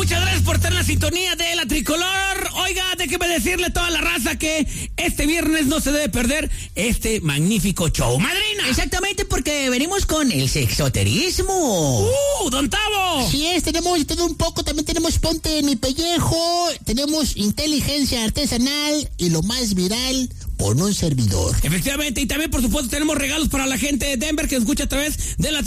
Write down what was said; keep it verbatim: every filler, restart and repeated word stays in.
muchas gracias por estar en la sintonía de la Tricolor. Oiga, déjeme decirle a toda la raza que este viernes no se debe perder este magnífico show. ¡Madrina! Exactamente, porque venimos con el sexoterismo. ¡Uh, don Tavo! Así es, tenemos todo un poco, también tenemos Ponte en mi pellejo, tenemos inteligencia artesanal y lo más viral, con un servidor. Efectivamente, y también por supuesto tenemos regalos para la gente de Denver que nos escucha a través de la